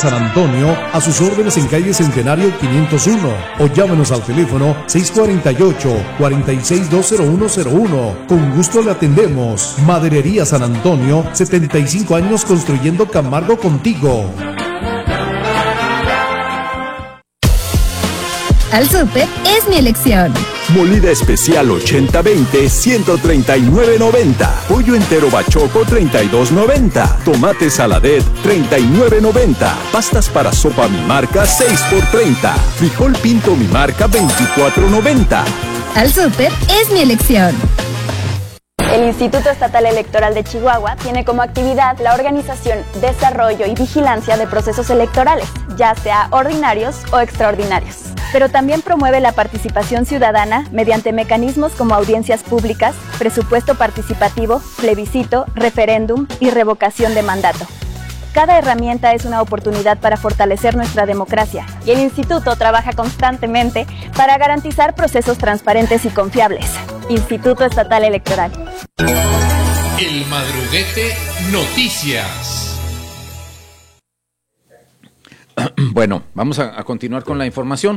San Antonio, a sus órdenes en calle Centenario 501 o llámenos al teléfono 648-46-20101. Con gusto le atendemos. Maderería San Antonio, 75 años construyendo Camargo contigo. Al Súper es mi elección. Molida especial 80-20, 139.90. Pollo entero bachoco, 32.90. Tomate saladet, 39.90. Pastas para sopa mi marca, 6x30. Frijol pinto mi marca, 24.90. Al Súper es mi elección. El Instituto Estatal Electoral de Chihuahua tiene como actividad la organización, desarrollo y vigilancia de procesos electorales, ya sea ordinarios o extraordinarios. Pero también promueve la participación ciudadana mediante mecanismos como audiencias públicas, presupuesto participativo, plebiscito, referéndum y revocación de mandato. Cada herramienta es una oportunidad para fortalecer nuestra democracia y el Instituto trabaja constantemente para garantizar procesos transparentes y confiables. Instituto Estatal Electoral. El Madruguete Noticias. Bueno, vamos a continuar con la información.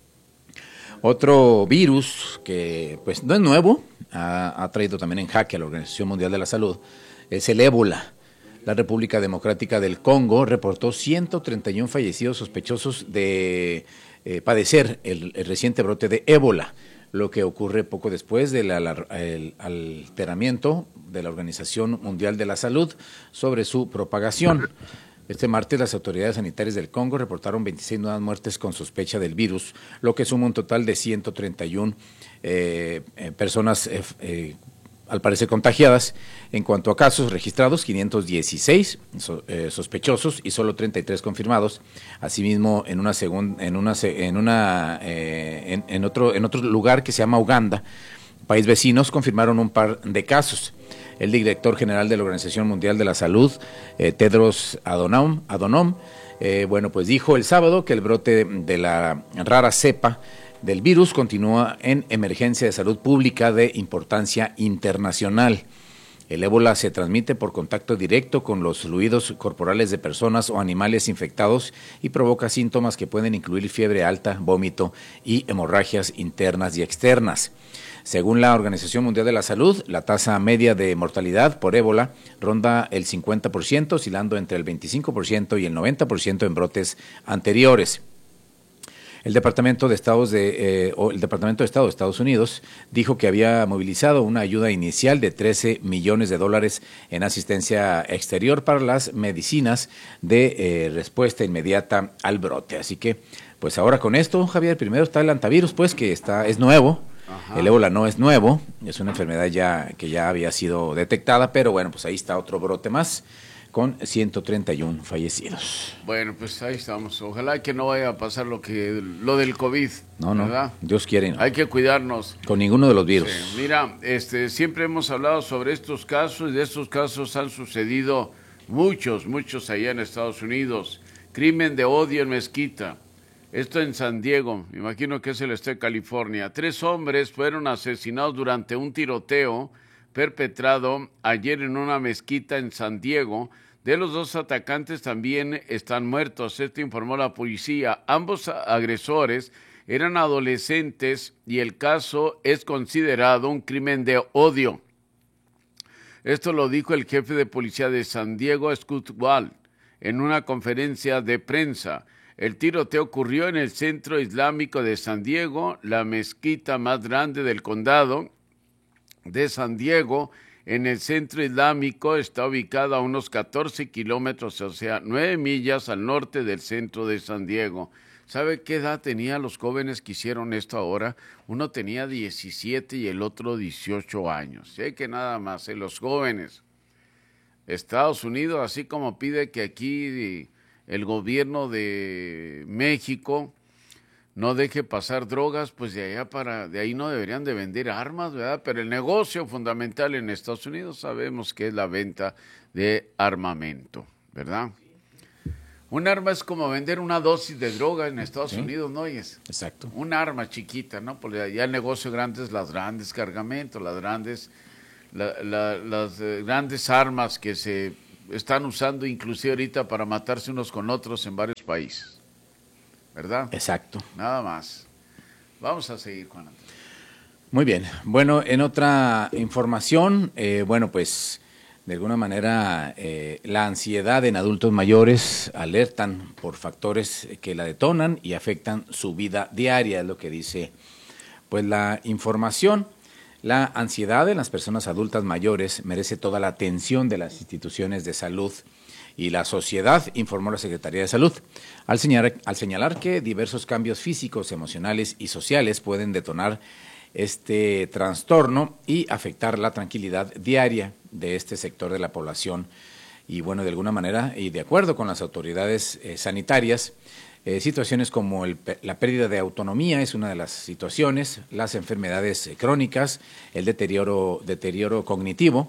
Otro virus que pues no es nuevo, ha traído también en jaque a la Organización Mundial de la Salud, es el ébola. La República Democrática del Congo reportó 131 fallecidos sospechosos de padecer el reciente brote de ébola, lo que ocurre poco después del alteramiento de la Organización Mundial de la Salud sobre su propagación. Este martes las autoridades sanitarias del Congo reportaron 26 nuevas muertes con sospecha del virus, lo que suma un total de 131 personas al parecer contagiadas. En cuanto a casos registrados, 516 sospechosos y solo 33 confirmados. Asimismo, en otro lugar que se llama Uganda, país vecinos, confirmaron un par de casos. El director general de la Organización Mundial de la Salud, Tedros Adhanom, pues dijo el sábado que el brote de la rara cepa del virus continúa en emergencia de salud pública de importancia internacional. El ébola se transmite por contacto directo con los fluidos corporales de personas o animales infectados y provoca síntomas que pueden incluir fiebre alta, vómito y hemorragias internas y externas. Según la Organización Mundial de la Salud, la tasa media de mortalidad por ébola ronda el 50%, oscilando entre el 25% y el 90% en brotes anteriores. El Departamento de Estado de Estados Unidos dijo que había movilizado una ayuda inicial de $13 millones en asistencia exterior para las medicinas de respuesta inmediata al brote. Así que, pues ahora con esto, Javier, primero está el antivirus, pues que es nuevo. Ajá. El ébola no es nuevo, es una enfermedad que ya había sido detectada, pero bueno, pues ahí está otro brote más con 131 fallecidos. Bueno, pues ahí estamos. Ojalá que no vaya a pasar lo del COVID. No, ¿verdad? Dios quiere. No. Hay que cuidarnos. Con ninguno de los virus. Sí, mira, siempre hemos hablado sobre estos casos y de estos casos han sucedido muchos allá en Estados Unidos. Crimen de odio en Mezquita. Esto en San Diego, me imagino que es el estado de California. 3 hombres fueron asesinados durante un tiroteo perpetrado ayer en una mezquita en San Diego. De los 2 atacantes también están muertos, esto informó la policía. Ambos agresores eran adolescentes y el caso es considerado un crimen de odio. Esto lo dijo el jefe de policía de San Diego, Scott Wall, en una conferencia de prensa. El tiroteo ocurrió en el Centro Islámico de San Diego, la mezquita más grande del condado de San Diego. En el Centro Islámico está ubicada a unos 14 kilómetros, o sea, 9 millas al norte del centro de San Diego. ¿Sabe qué edad tenían los jóvenes que hicieron esto ahora? Uno tenía 17 y el otro 18 años. Sé que nada más, los jóvenes. Estados Unidos, así como pide que aquí el gobierno de México no deje pasar drogas, pues de ahí no deberían de vender armas, ¿verdad? Pero el negocio fundamental en Estados Unidos sabemos que es la venta de armamento, ¿verdad? Un arma es como vender una dosis de droga en Estados Unidos, ¿no oyes? Exacto. Un arma chiquita, ¿no? Porque ya el negocio grande es las grandes cargamentos, las grandes armas que se están usando inclusive ahorita para matarse unos con otros en varios países, ¿verdad? Exacto. Nada más. Vamos a seguir, Juan Antonio. Muy bien. Bueno, en otra información, bueno, pues de alguna manera la ansiedad en adultos mayores alertan por factores que la detonan y afectan su vida diaria, es lo que dice pues la información. La ansiedad en las personas adultas mayores merece toda la atención de las instituciones de salud y la sociedad, informó la Secretaría de Salud, al señalar que diversos cambios físicos, emocionales y sociales pueden detonar este trastorno y afectar la tranquilidad diaria de este sector de la población. Y bueno, de alguna manera, y de acuerdo con las autoridades sanitarias, situaciones como la pérdida de autonomía es una de las situaciones, las enfermedades crónicas, el deterioro cognitivo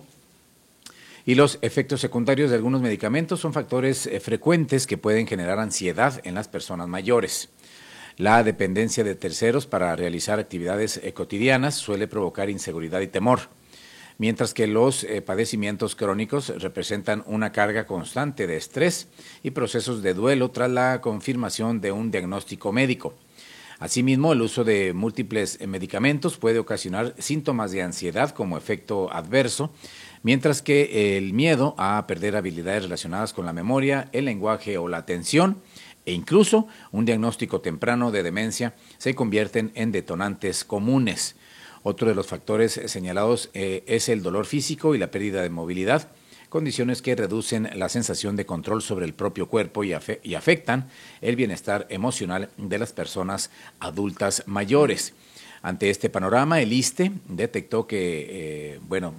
y los efectos secundarios de algunos medicamentos son factores frecuentes que pueden generar ansiedad en las personas mayores. La dependencia de terceros para realizar actividades cotidianas suele provocar inseguridad y temor, mientras que los padecimientos crónicos representan una carga constante de estrés y procesos de duelo tras la confirmación de un diagnóstico médico. Asimismo, el uso de múltiples medicamentos puede ocasionar síntomas de ansiedad como efecto adverso, mientras que el miedo a perder habilidades relacionadas con la memoria, el lenguaje o la atención, e incluso un diagnóstico temprano de demencia se convierten en detonantes comunes. Otro de los factores señalados es el dolor físico y la pérdida de movilidad, condiciones que reducen la sensación de control sobre el propio cuerpo y afectan el bienestar emocional de las personas adultas mayores. Ante este panorama, el ISSSTE detectó que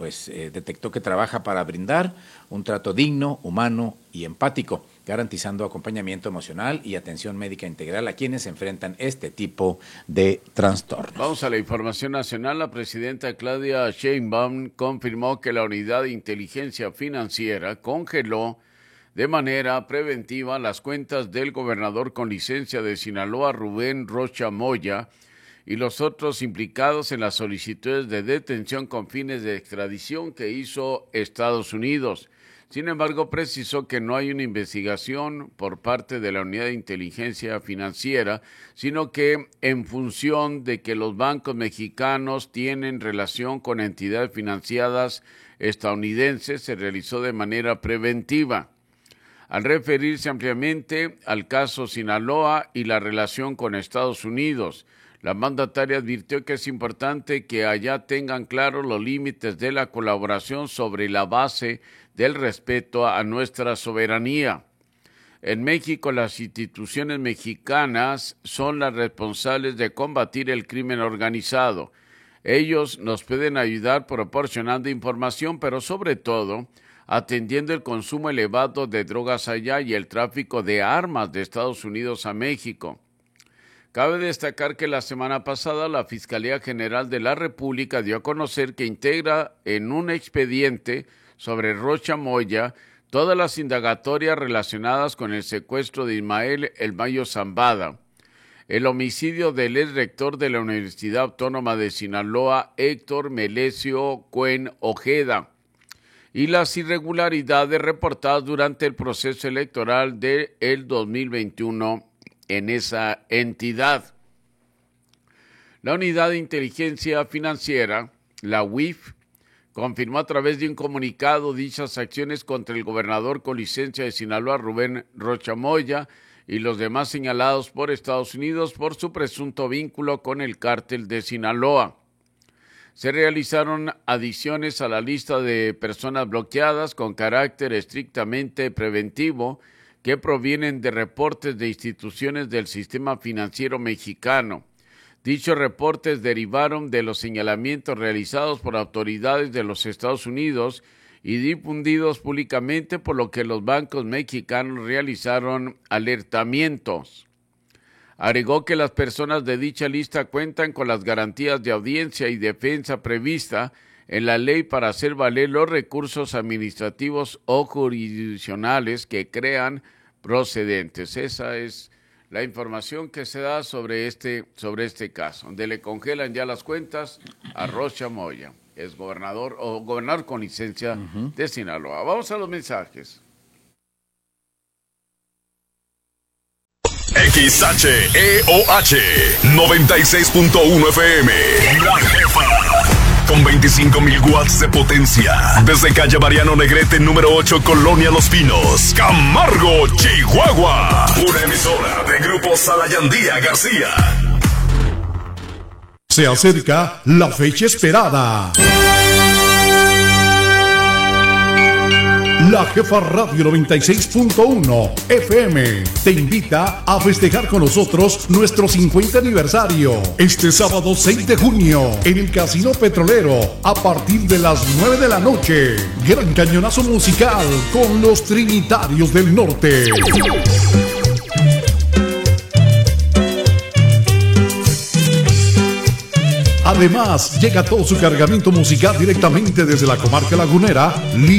trabaja para brindar un trato digno, humano y empático, garantizando acompañamiento emocional y atención médica integral a quienes enfrentan este tipo de trastornos. Vamos a la información nacional. La presidenta Claudia Sheinbaum confirmó que la Unidad de Inteligencia Financiera congeló de manera preventiva las cuentas del gobernador con licencia de Sinaloa, Rubén Rocha Moya, y los otros implicados en las solicitudes de detención con fines de extradición que hizo Estados Unidos. Sin embargo, precisó que no hay una investigación por parte de la Unidad de Inteligencia Financiera, sino que en función de que los bancos mexicanos tienen relación con entidades financiadas estadounidenses, se realizó de manera preventiva. Al referirse ampliamente al caso Sinaloa y la relación con Estados Unidos, la mandataria advirtió que es importante que allá tengan claros los límites de la colaboración sobre la base del respeto a nuestra soberanía. En México, las instituciones mexicanas son las responsables de combatir el crimen organizado. Ellos nos pueden ayudar proporcionando información, pero sobre todo atendiendo el consumo elevado de drogas allá y el tráfico de armas de Estados Unidos a México. Cabe destacar que la semana pasada la Fiscalía General de la República dio a conocer que integra en un expediente sobre Rocha Moya todas las indagatorias relacionadas con el secuestro de Ismael El Mayo Zambada, el homicidio del ex rector de la Universidad Autónoma de Sinaloa, Héctor Melesio Cuen Ojeda, y las irregularidades reportadas durante el proceso electoral del 2021 en esa entidad. La Unidad de Inteligencia Financiera, la UIF, confirmó a través de un comunicado dichas acciones contra el gobernador con licencia de Sinaloa, Rubén Rocha Moya, y los demás señalados por Estados Unidos por su presunto vínculo con el cártel de Sinaloa. Se realizaron adiciones a la lista de personas bloqueadas con carácter estrictamente preventivo que provienen de reportes de instituciones del sistema financiero mexicano. Dichos reportes derivaron de los señalamientos realizados por autoridades de los Estados Unidos y difundidos públicamente, por lo que los bancos mexicanos realizaron alertamientos. Agregó que las personas de dicha lista cuentan con las garantías de audiencia y defensa prevista en la ley para hacer valer los recursos administrativos o jurisdiccionales que crean procedentes. Esa es la información que se da sobre este caso, donde le congelan ya las cuentas a Rocha Moya, es gobernador con licencia de Sinaloa. Vamos a los mensajes. XHEOH 96.1 FM. La Jefa. Con 25,000 watts de potencia. Desde calle Mariano Negrete, número 8, Colonia Los Pinos, Camargo, Chihuahua. Una emisora de Grupo Salayandía García. Se acerca la fecha esperada. La Jefa Radio 96.1 FM te invita a festejar con nosotros nuestro 50 aniversario. Este sábado 6 de junio en el Casino Petrolero a partir de las 9 de la noche. Gran cañonazo musical con los Trinitarios del Norte. Además, llega todo su cargamento musical directamente desde la comarca lagunera.